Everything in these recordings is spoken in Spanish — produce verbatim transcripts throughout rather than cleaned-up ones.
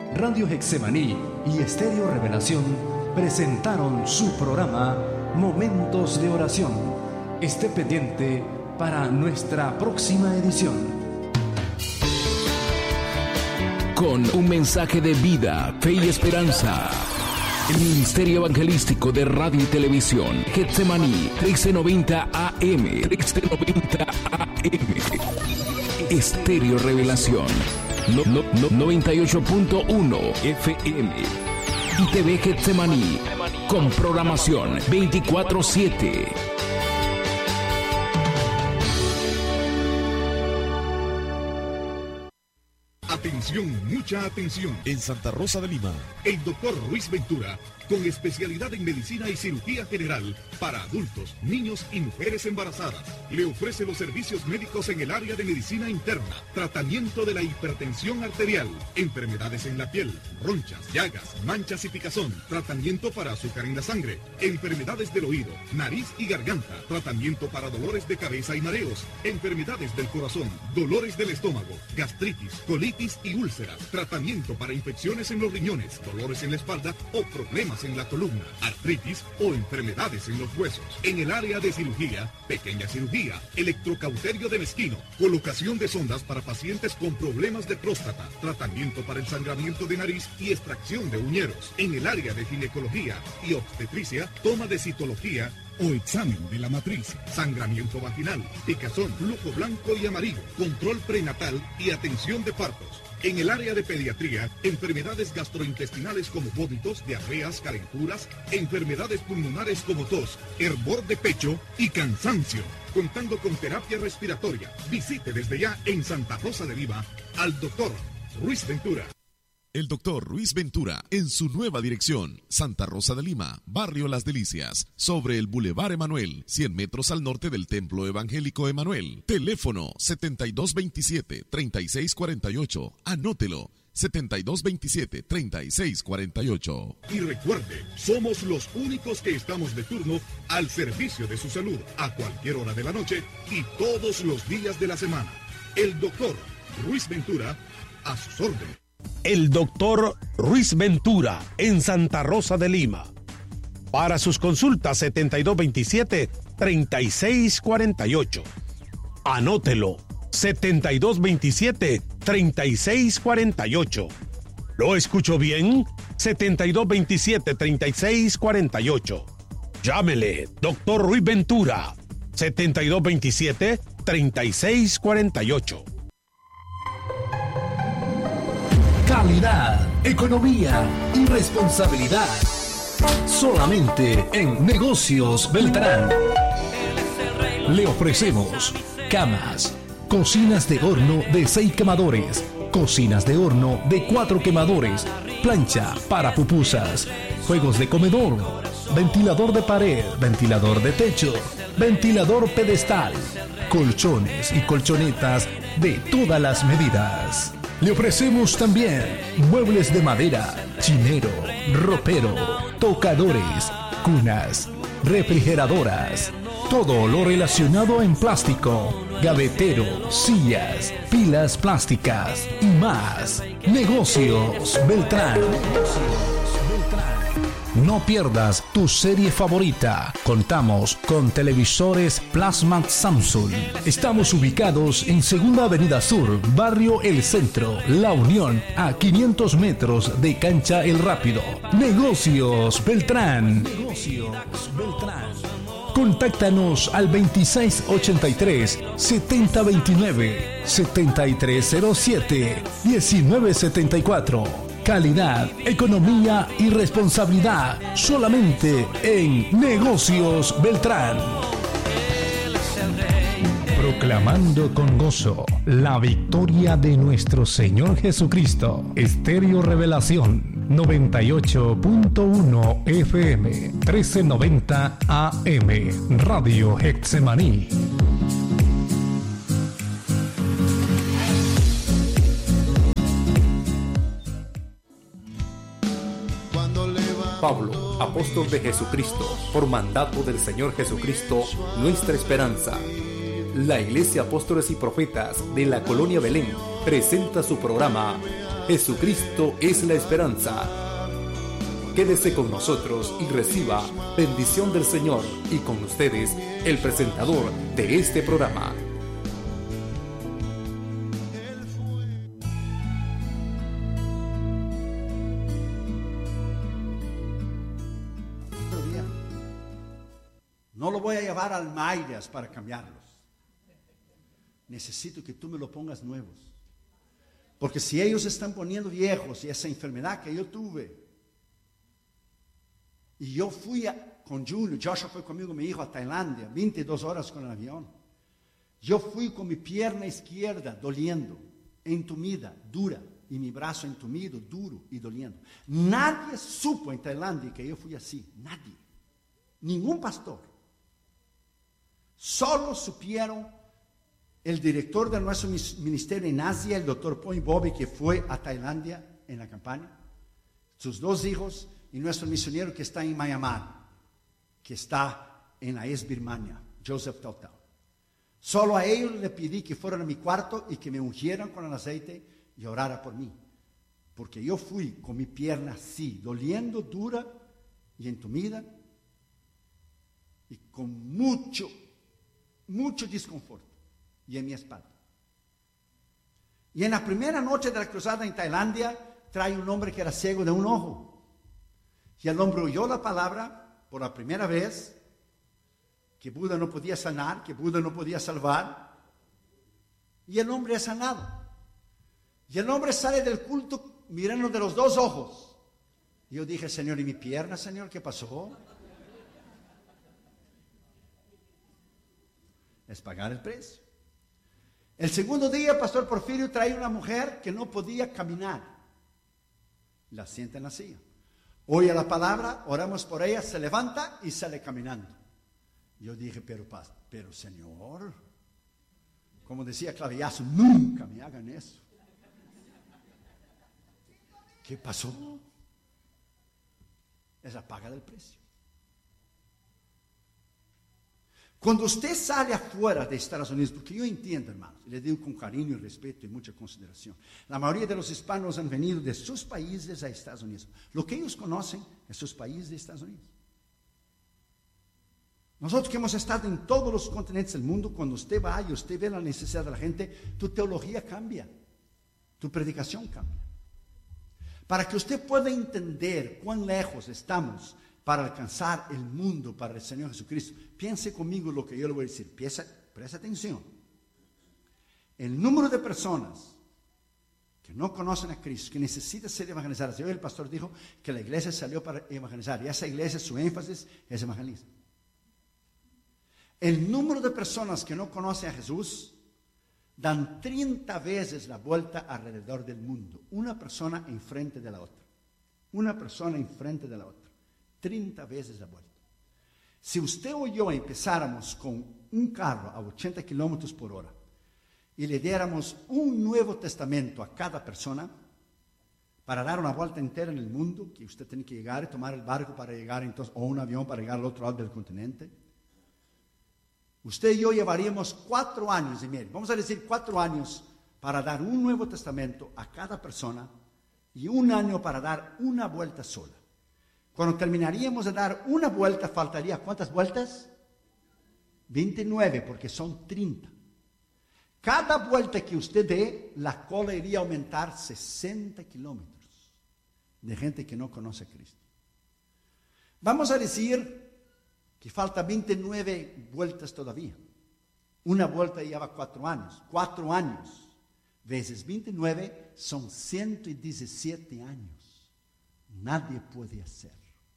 Radio Getsemaní y Estéreo Revelación presentaron su programa Momentos de Oración. Esté pendiente para nuestra próxima edición. Con un mensaje de vida, fe y esperanza. El Ministerio Evangelístico de Radio y Televisión, Getsemaní, trece noventa A M, trece noventa A M. Estéreo Revelación, no, no, no, noventa y ocho punto uno F M. Y T V Getsemaní, con programación veinticuatro siete. Atención, mucha atención. En Santa Rosa de Lima, el doctor Ruiz Ventura, con especialidad en medicina y cirugía general para adultos, niños y mujeres embarazadas, le ofrece los servicios médicos en el área de medicina interna, tratamiento de la hipertensión arterial, enfermedades en la piel, ronchas, llagas, manchas y picazón, tratamiento para azúcar en la sangre, enfermedades del oído, nariz y garganta, tratamiento para dolores de cabeza y mareos, enfermedades del corazón, dolores del estómago, gastritis, colitis y úlceras, tratamiento para infecciones en los riñones, dolores en la espalda o problemas en la columna, artritis o enfermedades en los huesos. En el área de cirugía, pequeña cirugía, electrocauterio de mezquino, colocación de sondas para pacientes con problemas de próstata, tratamiento para el sangramiento de nariz y extracción de uñeros. En el área de ginecología y obstetricia, toma de citología o examen de la matriz, sangramiento vaginal, picazón, flujo blanco y amarillo, control prenatal y atención de partos. En el área de pediatría, enfermedades gastrointestinales como vómitos, diarreas, calenturas, enfermedades pulmonares como tos, hervor de pecho y cansancio. Contando con terapia respiratoria. Visite desde ya en Santa Rosa de Lima al doctor Ruiz Ventura. El doctor Ruiz Ventura, en su nueva dirección, Santa Rosa de Lima, Barrio Las Delicias, sobre el Boulevard Emanuel, cien metros al norte del Templo Evangélico Emanuel. Teléfono setenta y dos veintisiete, treinta y seis cuarenta y ocho. Anótelo, setenta y dos veintisiete, treinta y seis cuarenta y ocho. Y recuerde, somos los únicos que estamos de turno al servicio de su salud, a cualquier hora de la noche y todos los días de la semana. El doctor Ruiz Ventura, a sus órdenes. El doctor Ruiz Ventura, en Santa Rosa de Lima. Para sus consultas, setenta y dos veintisiete, treinta y seis cuarenta y ocho. Anótelo, setenta y dos veintisiete, treinta y seis cuarenta y ocho. ¿Lo escucho bien? setenta y dos veintisiete, treinta y seis cuarenta y ocho. Llámele, doctor Ruiz Ventura, setenta y dos veintisiete, treinta y seis cuarenta y ocho. Calidad, economía y responsabilidad. Solamente en Negocios Beltrán. Le ofrecemos camas, cocinas de horno de seis quemadores, cocinas de horno de cuatro quemadores, plancha para pupusas, juegos de comedor, ventilador de pared, ventilador de techo, ventilador pedestal, colchones y colchonetas de todas las medidas. Le ofrecemos también muebles de madera, chinero, ropero, tocadores, cunas, refrigeradoras, todo lo relacionado en plástico, gavetero, sillas, pilas plásticas y más. Negocios Beltrán. No pierdas tu serie favorita. Contamos con televisores Plasma Samsung. Estamos ubicados en Segunda Avenida Sur, Barrio El Centro, La Unión, a quinientos metros de Cancha El Rápido. Negocios Beltrán. Negocios Beltrán. Contáctanos al veintiséis ochenta y tres, setenta veintinueve, setenta y tres cero siete, diecinueve setenta y cuatro. Calidad, economía y responsabilidad solamente en Negocios Beltrán. Proclamando con gozo la victoria de nuestro Señor Jesucristo. Estéreo Revelación noventa y ocho punto uno F M, trece noventa A M, Radio Getsemaní. Pablo, apóstol de Jesucristo, por mandato del Señor Jesucristo, nuestra esperanza. La Iglesia Apóstoles y Profetas de la Colonia Belén presenta su programa Jesucristo es la esperanza. Quédese con nosotros y reciba bendición del Señor, y con ustedes el presentador de este programa. No lo voy a llevar al Maidas para cambiarlos. Necesito que tú me lo pongas nuevos. Porque si ellos están poniendo viejos y esa enfermedad que yo tuve, y yo fui a, con Junior, Joshua fue conmigo, mi hijo, a Tailandia, veintidós horas con el avión. Yo fui con mi pierna izquierda doliendo, entumida, dura, y mi brazo entumido, duro y doliendo. Nadie supo en Tailandia que yo fui así, nadie. Ningún pastor. Solo supieron el director de nuestro ministerio en Asia, el doctor Point Bobby, que fue a Tailandia en la campaña, sus dos hijos y nuestro misionero que está en Myanmar, que está en la ex Birmania, Joseph Total. Solo a ellos le pedí que fueran a mi cuarto y que me ungieran con el aceite y orara por mí, porque yo fui con mi pierna así, doliendo, dura y entumida, y con mucho, mucho desconforto, y en mi espalda. Y en la primera noche de la cruzada en Tailandia, trae un hombre que era ciego de un ojo. Y el hombre oyó la palabra por la primera vez, que Buda no podía sanar, que Buda no podía salvar, y el hombre es sanado. Y el hombre sale del culto mirando de los dos ojos. Y yo dije, Señor, ¿y mi pierna, Señor? ¿Qué pasó? Es pagar el precio. El segundo día, el pastor Porfirio trae una mujer que no podía caminar. La sienta en la silla. Oye la palabra, oramos por ella, se levanta y sale caminando. Yo dije, pero, pero Señor, como decía Clavillazo, nunca me hagan eso. ¿Qué pasó? Es la paga del precio. Cuando usted sale afuera de Estados Unidos, porque yo entiendo, hermanos, y le digo con cariño y respeto y mucha consideración, la mayoría de los hispanos han venido de sus países a Estados Unidos. Lo que ellos conocen es sus países de Estados Unidos. Nosotros que hemos estado en todos los continentes del mundo, cuando usted va y usted ve la necesidad de la gente, tu teología cambia, tu predicación cambia. Para que usted pueda entender cuán lejos estamos para alcanzar el mundo para el Señor Jesucristo, piense conmigo lo que yo le voy a decir. Piensa, presta atención. El número de personas que no conocen a Cristo, que necesitan ser evangelizadas. Hoy el pastor dijo que la iglesia salió para evangelizar, y esa iglesia, su énfasis es evangelismo. El número de personas que no conocen a Jesús dan treinta veces la vuelta alrededor del mundo. Una persona enfrente de la otra. Una persona enfrente de la otra. treinta veces la vuelta. Si usted o yo empezáramos con un carro a ochenta kilómetros por hora y le diéramos un Nuevo Testamento a cada persona para dar una vuelta entera en el mundo, que usted tiene que llegar y tomar el barco para llegar entonces, o un avión para llegar al otro lado del continente, usted y yo llevaríamos cuatro años y medio, vamos a decir cuatro años para dar un Nuevo Testamento a cada persona y un año para dar una vuelta sola. Cuando terminaríamos de dar una vuelta, faltaría ¿cuántas vueltas? veintinueve, porque son treinta. Cada vuelta que usted dé, la cola iría a aumentar sesenta kilómetros de gente que no conoce a Cristo. Vamos a decir que falta veintinueve vueltas todavía. Una vuelta lleva cuatro años. Cuatro años veces veintinueve son ciento diecisiete años. Nadie puede hacer.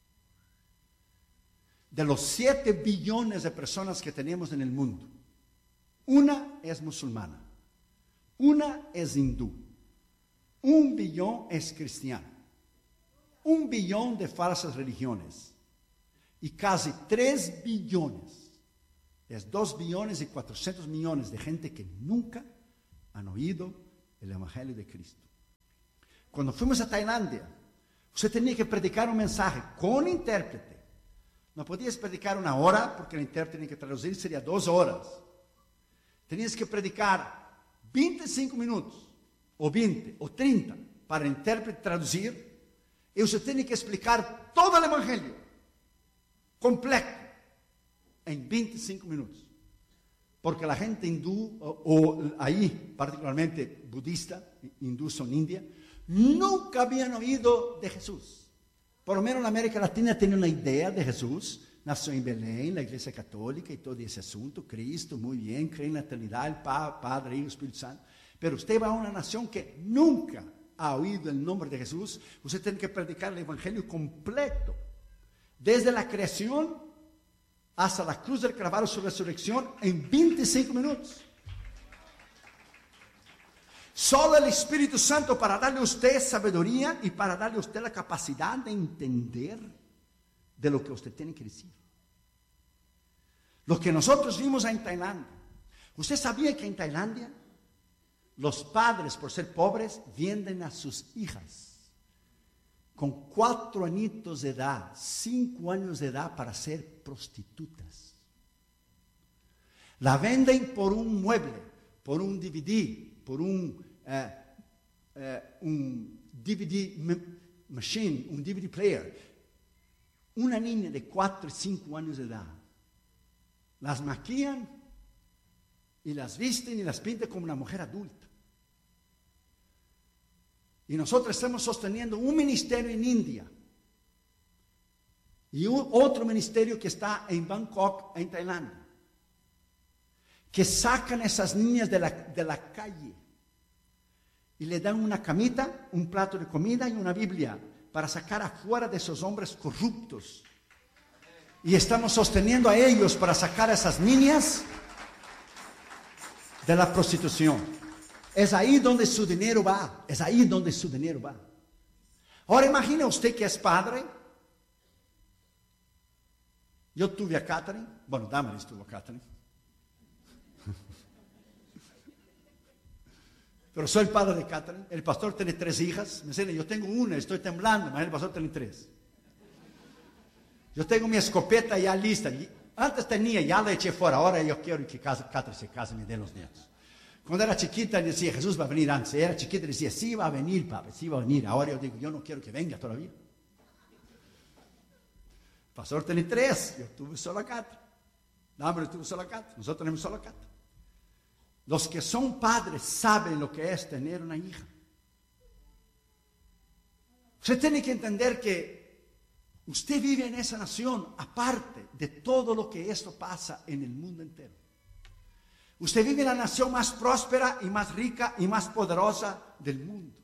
De los siete billones de personas que tenemos en el mundo, una es musulmana, una es hindú, un billón es cristiano, un billón de falsas religiones y casi tres billones, es dos billones y cuatrocientos millones de gente que nunca han oído el Evangelio de Cristo. Cuando fuimos a Tailandia, usted tenía que predicar un mensaje con intérprete. No podías predicar una hora, porque el intérprete tenía que traducir, sería dos horas. Tenías que predicar veinticinco minutos, o veinte, o treinta, para intérprete traducir, y usted tiene que explicar todo el Evangelio completo en veinticinco minutos. Porque la gente hindú, o, o ahí particularmente budista, hindús son India, nunca habían oído de Jesús. Por lo menos en América Latina tienen una idea de Jesús. Nació en Belén, la iglesia católica y todo ese asunto. Cristo, muy bien, cree en la eternidad, el pa, Padre, Hijo, Espíritu Santo. Pero usted va a una nación que nunca ha oído el nombre de Jesús. Usted tiene que predicar el Evangelio completo. Desde la creación hasta la cruz del Calvario, su resurrección, en veinticinco minutos. Solo el Espíritu Santo para darle a usted sabiduría y para darle a usted la capacidad de entender de lo que usted tiene que decir. Lo que nosotros vimos en Tailandia. ¿Usted sabía que en Tailandia los padres, por ser pobres, venden a sus hijas con cuatro añitos de edad, cinco años de edad, para ser prostitutas? La venden por un mueble, por un D V D, por un, uh, uh, un D V D machine, un D V D player. Una niña de cuatro y cinco años de edad, las maquillan y las visten y las pintan como una mujer adulta. Y nosotros estamos sosteniendo un ministerio en India y un, otro ministerio que está en Bangkok, en Tailandia, que sacan a esas niñas de la, de la calle y le dan una camita, un plato de comida y una Biblia para sacar afuera de esos hombres corruptos. Y estamos sosteniendo a ellos para sacar a esas niñas de la prostitución. Es ahí donde su dinero va. Es ahí donde su dinero va. Ahora imagine usted que es padre. Yo tuve a Catherine. Bueno, Damaris tuvo a Catherine. Pero soy el padre de Catherine. El pastor tiene tres hijas. Me dicen, yo tengo una, estoy temblando. Mas el pastor tiene tres. Yo tengo mi escopeta ya lista. Antes tenía, ya la eché fuera. Ahora yo quiero que Catherine se case y me dé los nietos. Cuando era chiquita decía, Jesús va a venir antes. Era chiquita decía, sí va a venir, papá, sí va a venir. Ahora yo digo, yo no quiero que venga todavía. El pastor tiene tres. Yo tuve solo a Catherine. Damaris tuvo solo a Catherine. Nosotros tenemos solo a Catherine. Los que son padres saben lo que es tener una hija. Usted tiene que entender que usted vive en esa nación aparte de todo lo que esto pasa en el mundo entero. Usted vive en la nación más próspera y más rica y más poderosa del mundo.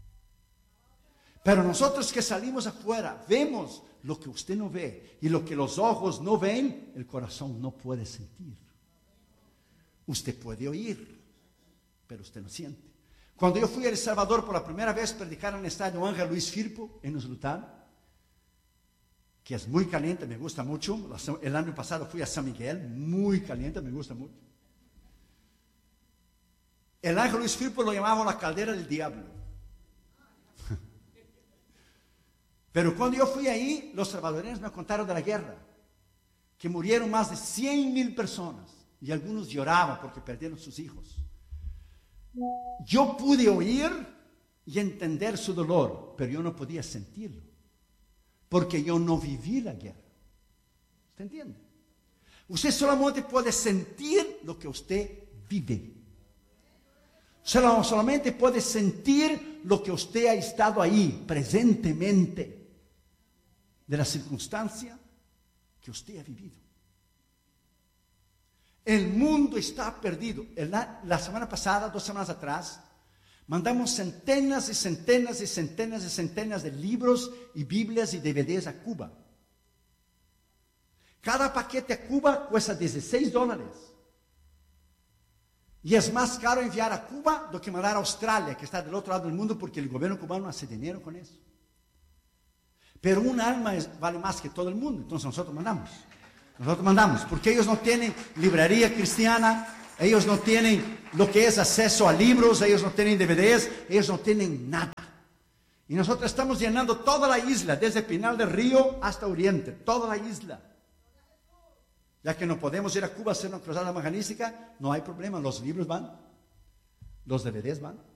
Pero nosotros que salimos afuera vemos lo que usted no ve, y lo que los ojos no ven, el corazón no puede sentir. Usted puede oír, pero usted no siente. Cuando yo fui a El Salvador por la primera vez, predicar en el estadio Ángel Luis Firpo, en Usulután, que es muy caliente, me gusta mucho. El año pasado fui a San Miguel, muy caliente, me gusta mucho. El Ángel Luis Firpo lo llamaba la caldera del diablo. Pero cuando yo fui ahí, los salvadoreños me contaron de la guerra, que murieron más de cien mil personas. Y algunos lloraban porque perdieron sus hijos. Yo pude oír y entender su dolor, pero yo no podía sentirlo, porque yo no viví la guerra. ¿Usted entiende? Usted solamente puede sentir lo que usted vive. Usted solamente puede sentir lo que usted ha estado ahí, presentemente, de la circunstancia que usted ha vivido. El mundo está perdido. La, la semana pasada, dos semanas atrás, mandamos centenas y centenas y centenas y centenas de libros y Biblias y D V Ds a Cuba. Cada paquete a Cuba cuesta dieciséis dólares. Y es más caro enviar a Cuba do que mandar a Australia, que está del otro lado del mundo, porque el gobierno cubano hace dinero con eso. Pero un alma es, vale más que todo el mundo, entonces nosotros mandamos. Nosotros mandamos, porque ellos no tienen librería cristiana, ellos no tienen lo que es acceso a libros, ellos no tienen D V Ds, ellos no tienen nada. Y nosotros estamos llenando toda la isla, desde Pinal del Río hasta Oriente, toda la isla. Ya que no podemos ir a Cuba a hacer una cruzada evangelística, no hay problema, los libros van, los D V Ds van.